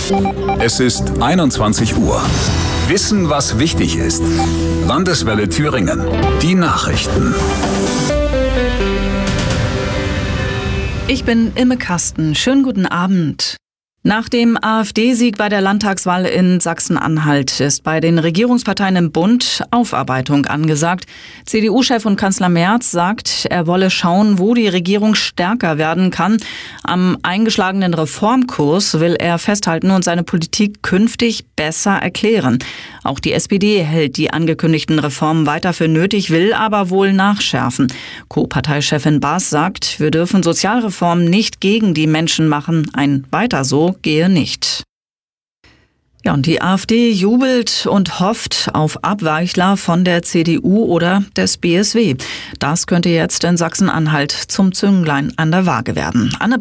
Es ist 21 Uhr. Wissen, was wichtig ist. Landeswelle Thüringen. Die Nachrichten. Ich bin Imme Kasten. Schönen guten Abend. Nach dem AfD-Sieg bei der Landtagswahl in Sachsen-Anhalt ist bei den Regierungsparteien im Bund Aufarbeitung angesagt. CDU-Chef und Kanzler Merz sagt, er wolle schauen, wo die Regierung stärker werden kann. Am eingeschlagenen Reformkurs will er festhalten und seine Politik künftig besser erklären. Auch die SPD hält die angekündigten Reformen weiter für nötig, will aber wohl nachschärfen. Co-Parteichefin Baas sagt, wir dürfen Sozialreformen nicht gegen die Menschen machen. Ein Weiter so gehe nicht. Ja, und die AfD jubelt und hofft auf Abweichler von der CDU oder des BSW. Das könnte jetzt in Sachsen-Anhalt zum Zünglein an der Waage werden.